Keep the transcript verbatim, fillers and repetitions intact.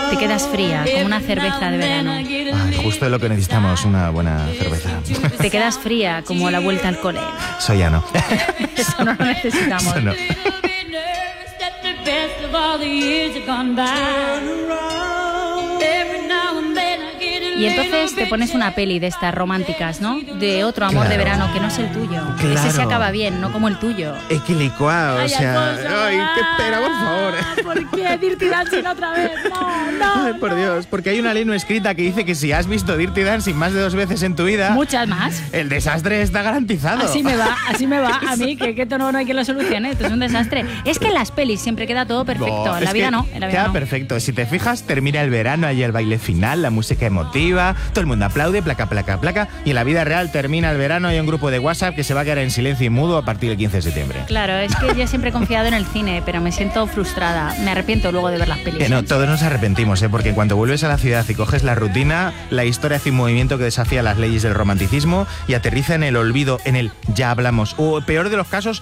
Te quedas fría, como una cerveza de verano. Ay, justo lo que necesitamos, una buena cerveza. Te quedas fría, como la vuelta al cole. Eso ya no. Eso no lo necesitamos. Eso no. Y entonces te pones una peli de estas románticas, ¿no? De otro amor Claro. de verano que no es el tuyo. Claro. Ese se acaba bien, no como el tuyo. Es que licuado, o Ay, sea... Alfonso, Ay, qué espera, por favor. ¿Por qué Dirty Dancing otra vez? No, no. Ay, por Dios, porque hay una ley no escrita que dice que si has visto Dirty Dancing más de dos veces en tu vida, Muchas más. el desastre está garantizado. Así me va, así me va. A mí, que, que esto no, no hay quien lo solucione. Esto es un desastre. Es que en las pelis siempre queda todo perfecto. No, En la es vida que no. En la vida queda no. perfecto. Si te fijas, termina el verano, hay el baile final, la música emotiva, todo el mundo aplaude, placa, placa, placa, y en la vida real termina el verano y hay un grupo de WhatsApp que se va a quedar en silencio y mudo a partir del quince de septiembre. Claro, es que yo siempre he confiado en el cine, pero me siento frustrada. Me arrepiento luego de ver las pelis. Que no, todos nos arrepentimos, ¿eh? Porque cuando vuelves a la ciudad y coges la rutina, la historia hace un movimiento que desafía las leyes del romanticismo y aterriza en el olvido, en el ya hablamos, o peor de los casos,